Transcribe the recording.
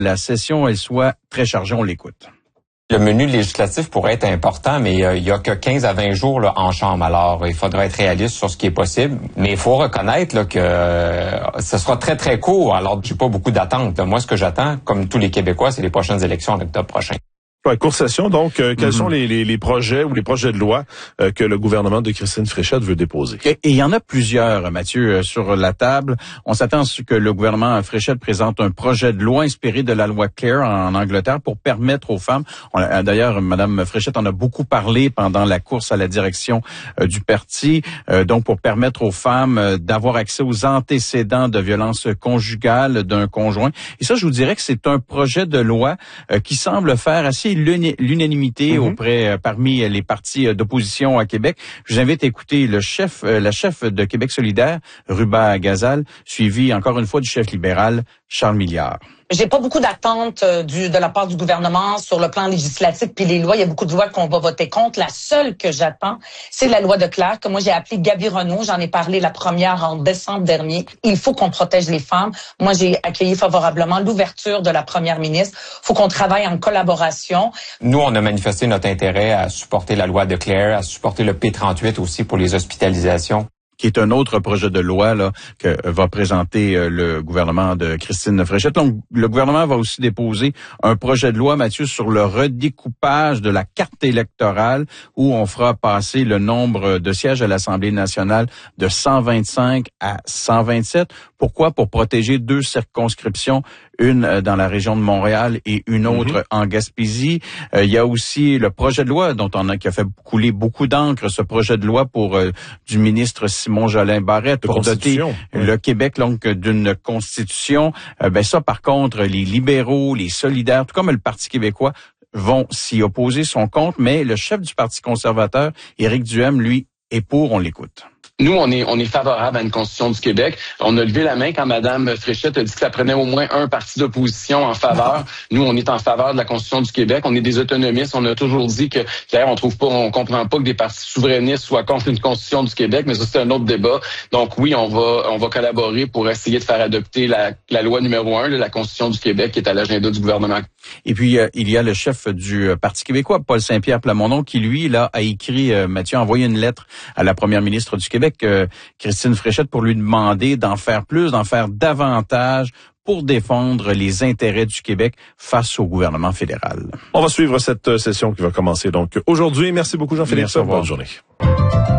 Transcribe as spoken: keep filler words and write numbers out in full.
la session elle soit très chargée. On l'écoute. Le menu législatif pourrait être important, mais euh, il y a que quinze à vingt jours là, en chambre. Alors, il faudra être réaliste sur ce qui est possible. Mais il faut reconnaître là, que euh, ce sera très, très court. Alors, j'ai pas beaucoup d'attentes. Moi, ce que j'attends, comme tous les Québécois, c'est les prochaines élections en octobre prochain. Ouais, courte session, donc, euh, quels mm-hmm. sont les, les, les projets ou les projets de loi euh, que le gouvernement de Christine Fréchette veut déposer? Et il y en a plusieurs, Mathieu, sur la table. On s'attend à ce que le gouvernement Fréchette présente un projet de loi inspiré de la loi Clare en Angleterre pour permettre aux femmes, on a, d'ailleurs, Mme Fréchette en a beaucoup parlé pendant la course à la direction euh, du parti, euh, donc pour permettre aux femmes euh, d'avoir accès aux antécédents de violence conjugale d'un conjoint. Et ça, je vous dirais que c'est un projet de loi euh, qui semble faire assez l'unanimité mm-hmm. auprès euh, parmi les partis d'opposition à Québec. Je vous invite à écouter le chef, euh, la chef de Québec solidaire, Ruba Gazal, suivi encore une fois du chef libéral, Charles Milliard. J'ai pas beaucoup d'attentes euh, du de la part du gouvernement sur le plan législatif puis les lois. Il y a beaucoup de lois qu'on va voter contre. La seule que j'attends, c'est la loi de Clare que moi j'ai appelée Gaby Renaud. J'en ai parlé la première en décembre dernier. Il faut qu'on protège les femmes. Moi, j'ai accueilli favorablement l'ouverture de la première ministre. Il faut qu'on travaille en collaboration. Nous, on a manifesté notre intérêt à supporter la loi de Clare, à supporter le P trente-huit aussi pour les hospitalisations, qui est un autre projet de loi là que va présenter euh, le gouvernement de Christine Fréchette. Donc, le gouvernement va aussi déposer un projet de loi, Mathieu, sur le redécoupage de la carte électorale où on fera passer le nombre de sièges à l'Assemblée nationale de cent vingt-cinq à cent vingt-sept. Pourquoi? Pour protéger deux circonscriptions, une dans la région de Montréal et une autre mm-hmm. en Gaspésie. Euh, il y a aussi le projet de loi dont on a qui a fait couler beaucoup d'encre, ce projet de loi pour euh, du ministre Simon Jolin Barrette pour doter oui. le Québec donc d'une constitution. Euh, ben ça, par contre, les libéraux, les solidaires, tout comme le Parti québécois, vont s'y opposer, sont contre, mais le chef du Parti conservateur, Éric Duhaime, lui, est pour. On l'écoute. Nous, on est on est favorable à une constitution du Québec. On a levé la main quand Mme Fréchette a dit que ça prenait au moins un parti d'opposition en faveur. Nous, on est en faveur de la constitution du Québec. On est des autonomistes. On a toujours dit que, d'ailleurs, on trouve pas, on comprend pas que des partis souverainistes soient contre une constitution du Québec, mais ça, c'est un autre débat. Donc oui, on va on va collaborer pour essayer de faire adopter la, la loi numéro un, la constitution du Québec, qui est à l'agenda du gouvernement. Et puis, euh, il y a le chef du Parti québécois, Paul Saint-Pierre Plamondon, qui, lui, là, a écrit, euh, Mathieu, a envoyé une lettre à la première ministre du Québec, euh, Christine Fréchette, pour lui demander d'en faire plus, d'en faire davantage pour défendre les intérêts du Québec face au gouvernement fédéral. On va suivre cette session qui va commencer donc aujourd'hui. Merci beaucoup, Jean-Philippe. Merci, au revoir. Bonne journée.